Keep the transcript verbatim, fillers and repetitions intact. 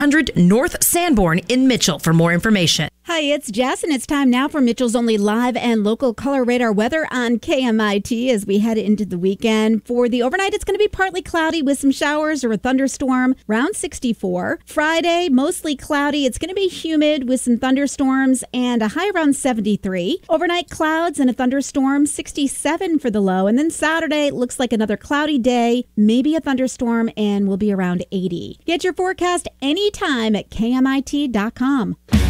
hundred North Sanborn in Mitchell for more information. Hi, it's Jess, and it's time now for Mitchell's only live and local color radar weather on K M I T as we head into the weekend. For the overnight, it's going to be partly cloudy with some showers or a thunderstorm, around sixty-four. Friday, mostly cloudy. It's going to be humid with some thunderstorms and a high around seventy-three. Overnight clouds and a thunderstorm, sixty-seven for the low. And then Saturday, looks like another cloudy day, maybe a thunderstorm, and will be around eighty. Get your forecast anytime at K M I T dot com.